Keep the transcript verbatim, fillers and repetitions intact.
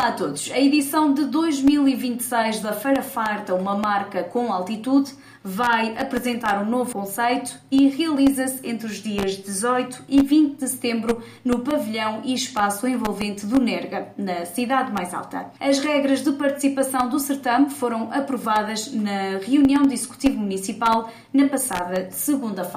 Olá a todos! A edição de dois mil e vinte e seis da Feira Farta, uma marca com altitude, vai apresentar um novo conceito e realiza-se entre os dias dezoito e vinte de setembro no pavilhão e espaço envolvente do Nerga, na cidade mais alta. As regras de participação do certame foram aprovadas na reunião do Executivo Municipal na passada segunda-feira.